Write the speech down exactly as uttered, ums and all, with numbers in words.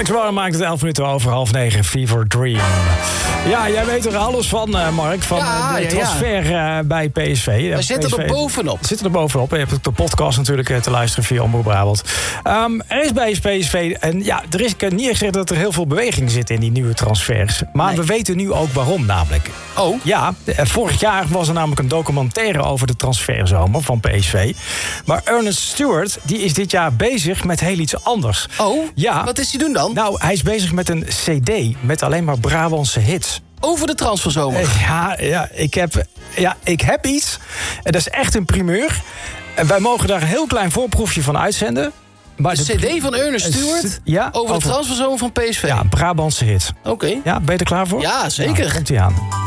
Alex Warren maakt het elf minuten over half negen. Fever Dream. Ja, jij weet er alles van, uh, Mark. Van ja, de ja, transfer uh, bij P S V. We zitten er bovenop. We zitten er bovenop. Je hebt ook de podcast natuurlijk uh, te luisteren via Omroep Brabant. Um, er is bij P S V... En ja, er is niet gezegd dat er heel veel beweging zit in die nieuwe transfers. Maar nee. we weten nu ook waarom namelijk. Oh? Ja, vorig jaar was er namelijk een documentaire over de transferzomer van P S V. Maar Ernest Stewart, die is dit jaar bezig met heel iets anders. Oh? Ja. Wat is hij doen dan? Nou, hij is bezig met een cd met alleen maar Brabantse hits. Over de transferzomer? Ja, ja, ik heb, ja, ik heb iets. Dat is echt een primeur. En wij mogen daar een heel klein voorproefje van uitzenden. Maar de, de cd van Ernest Stewart ja, over, over de transferzomer van P S V? Ja, Brabantse hits. Oké. Okay. Ja, ben je er klaar voor? Ja, zeker. Nou, komt-ie aan.